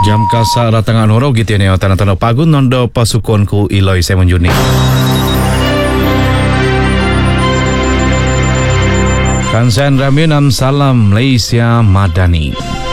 Jam kasa ratangan horo gitu ni tanah-tanah pagun nondo pasukan ku Iloi Simon Juni. Kansan Raminam Salam Malaysia Madani.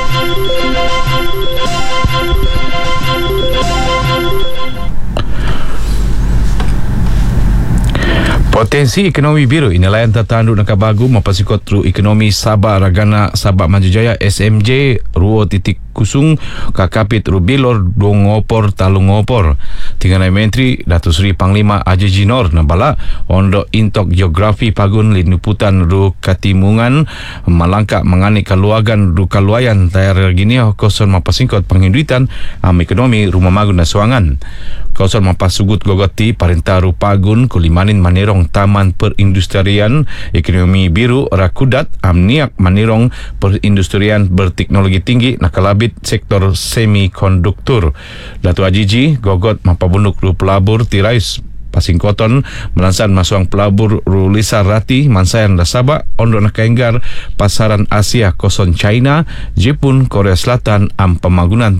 Potensi ekonomi biru inilah yang tertanduk nak bagu mapasikot ru ekonomi Sabah Ragana Sabah Maju Jaya SMJ ruo titik kusung kakapit rubilor dongopor talungopor tinggal menteri Datuk Seri Panglima Haji Jinor nambala ondo intok geografi pagun linuputan ru katimungan malangka mengani kaluagan ru kaluayan tayar gini koson mapasingkot penginduitan ekonomi rumah magun dan suangan koson mapasugut gogoti perintah ru pagun kulimanin manirong Taman Perindustrian Ekonomi Biru Rakudat amniak manirong perindustrian berteknologi tinggi nakalabit sektor semikonduktor. Datuk Ajiji gogot mapabunduk ru pelabur tirais Pasingkoton melansan masuang pelabur Rulisa Rati Mansayan da Sabah ondo nakaenggar pasaran Asia koson China, Jepun, Korea Selatan pembangunan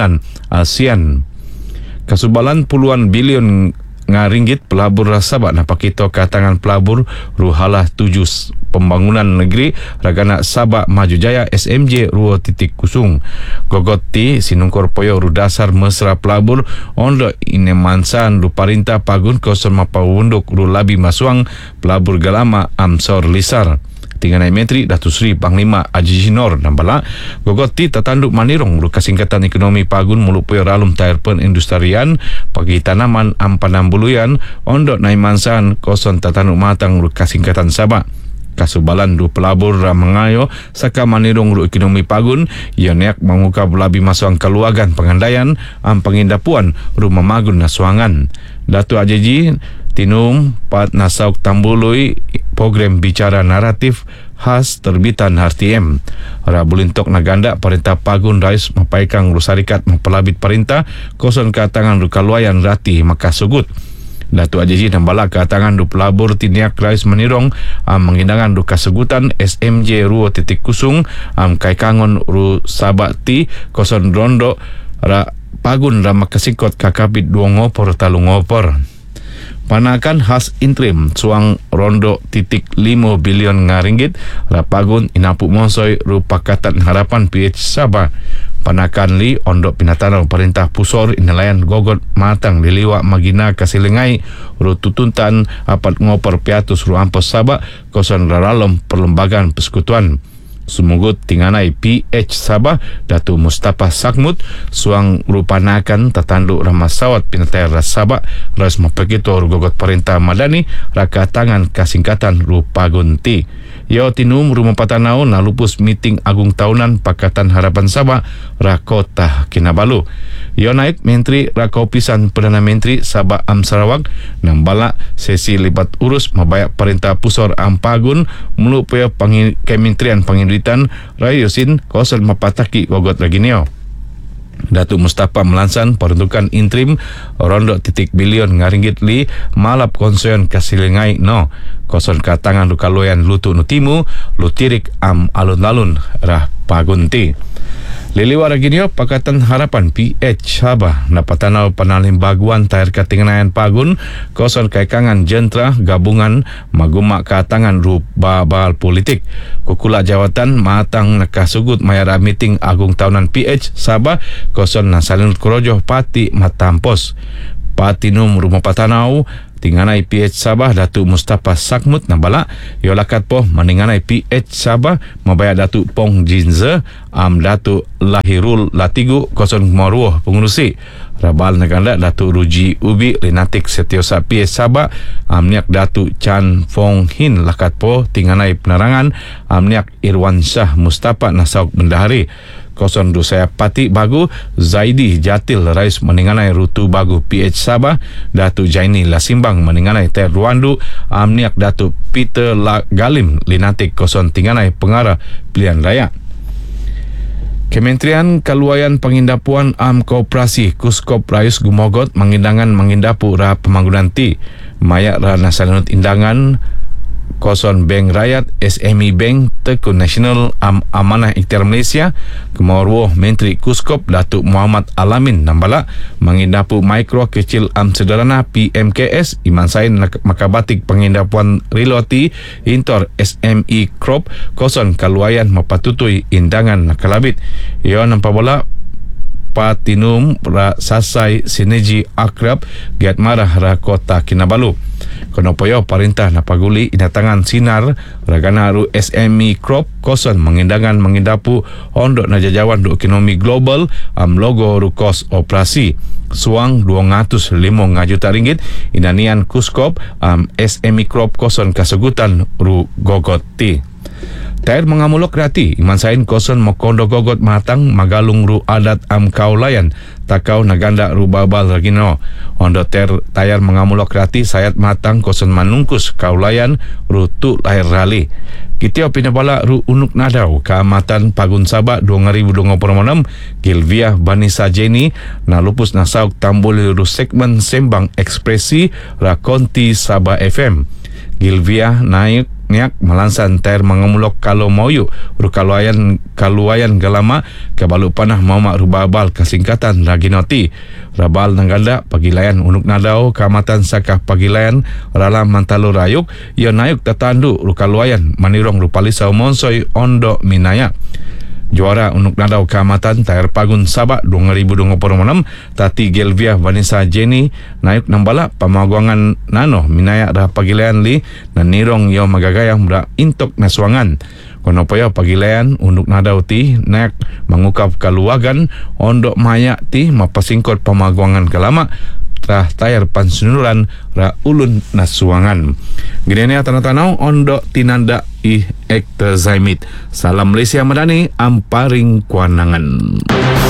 ASEAN. Kasubalan puluhan bilion ringgit pelabur Sabah napakito katangan pelabur ruhalah 7 pembangunan negeri Ragana Sabah Maju Jaya SMJ ruo titik kusung gogoti sinungkor poyo ru dasar mesra pelabur ondo inemansan ru parintah pagun koson mapawunduk ru labi masuang pelabur galama Amsor Lisar tinggal menteri Datuk Seri Panglima Haji Jinor nambala gogoti tatanduk manirong ru kasingkatan ekonomi pagun mulupoy ralum tayar perindustrian pagi tanaman ampanambuluyan ondok naimansan koson tatanduk matang ru kasingkatan Sabah kasubalan ru pelabur ramangayo saka manirong ru ekonomi pagun ionek mengukap labi masuang kaluagan pengandaian pengindapuan ru mamagun nasuangan Datuk Ajiji Tinum Pat Nasauk Tambului program bicara naratif khas terbitan HRTM. Rabulintok naganda perintah pagun rais mapaikang rusarikat mempelabit perintah koson katangan rukaluayan rati makasugut. Datuk Ajiji nambala katangan du pelabur tiniak rais menirong mengindangan du kasegutan SMJ ruo titik kusung kaikangon ru sabati koson rondo pagun ramakasingkot kakabit duongopor talungopor. Panakan khas interim suang rondo titik 5 bilion ringgit rapagun inapu monsoy ru Pakatan Harapan PH Sabah panakan li ondok pinatanong perintah pusor inalayan gogot matang liliwa magina kasilingai ru tutuntan apat ngopor piatus ru ampos Sabah koson raralom perlembagaan persekutuan Sumugut tinganai PH Sabah Datuk Mustafa Sakmut suang rupanakan tatanduk ramasawat pinatayar Sabah ras mapakitor gogot perintah madani raka tangan kasingkatan rupagunti yo tinum rumah patanau nalupus meeting agung tahunan Pakatan Harapan Sabah Rakota Kinabalu yo naik menteri rakopisan Perdana Menteri Sabah Sarawak nambala sesi libat urus mabayak perintah pusor ampagun mulupaya kementerian pengiritan Rayusin koson mapataki gogot laginio Datuk Mustafa melansan peruntukan interim rondo titik bilion ngaringgit li malap konseon kasilingai no koson katangan lukaloyan lutu nutimu lutirik alun-alun rah pagunti Liliwa raginio Pakatan Harapan PH Sabah napatanaw panalimbaguan tayar katingnayan pagun koson kaikangan jentra gabungan maguma katangan rubabal politik kukula jawatan matang nakasugut mayara meeting agung tahunan PH Sabah koson nasalin kurojoh pati matampos patinum rumah patanau tinganai PH Sabah Datuk Mustafa Sakmut nambala yolakat po maninganai PH Sabah mabaya Datuk Pong Jinze Datuk Lahirul Latigu koson maruah pengurusi rabal neganda Datuk Ruji Ubi Linatik Setiosa PH Sabah niak Datuk Chan Fong Hin lakat po tinganai penerangan niak Irwan Shah Mustafa Nasauk Bendahari koson du saya pati bagu Zaidi Jatil Rais meninganai rutu bagu PH Sabah Datuk Jaini Lasimbang meninganai Ter Ruandu amniak Datuk Peter Galim Linatik koson tinganai pengarah pilihan raya Kementerian Kaluayan Pengindapuan Koperasi Kuskop Rayus Gumogot mengindangan mengindapu ra pembangunan ti mayak ra nasanut indangan Koson Bank Rakyat, SME Bank, Tekun Nasional, Amanah Ikhtiar Malaysia, Kemauruh Menteri Kuskop Datuk Muhammad Alamin Nambala, Mengindapu Mikro Kecil Sederhana PMKS, Iman Sain Makabatik Pengindapuan Riloti, Intor SME Crop, Koson Kaluayan Mapatutui Indangan Nakalabit. Ia nampak bola Patinum Sasai Sinergi Akrab Giat Marah Kota Kinabalu. Konopoyo Perintah Napaguli Inatangan Sinar Ragana Ru SME Crop Koson mengindapu Ondok Najajawan do Ekonomi Global logo ru kos operasi suang 205 juta ringgit inanian Kuskop SME Crop Koson Kasegutan ru Gogoti. Tair mengamulok rati Iman Sain Koson Mokondo Gogot Matang Magalung ru adat Kaulayan Takau Naganda ru Babal Ragino Ondo tayar mengamulok rati Sayat Matang Koson Manungkus Kaulayan ru tu lahir rali. Kitio pinabala ru Unuk Nadau Keamatan Pagun Sabak 2026 Gilvia Vanessa Jenny na lupus nasauk tambul ru segmen Sembang Ekspresi Rakonti Sabah FM. Gilvia naik niak melansan tair mengamulok kalau moyu ru kaluayan galama kebalu panah mamak ru babal kesingkatan Raginoti Rabal Nangganda Pagilayan Unuk Nadau Kamatan Sakah Pagilayan Ralam Mantalo Rayuk ia naik tatandu ru kaluayan manirong ru Palisau Monsoy Ondo Minaya. Juara Unuk Nadau Keamatan Tair Pagun Sabak 2026 Tati Gelvia Vanessa Jenny naik nambala pamaguangan nano Minaya dah Pagilayan li na nirong yo magagayang mra intok naswangan. Konopoyo Pagilayan Unuk Nadau ti naik mengukap kaluagan Ondok Maya ti mapasingkot pamaguangan kelama tah tayar pansunuran ra ulun nasuangan. Gini tanah-tanah Ondok tinanda ekta zaimit. Salam Malaysia Madani Amparing Kuanangan.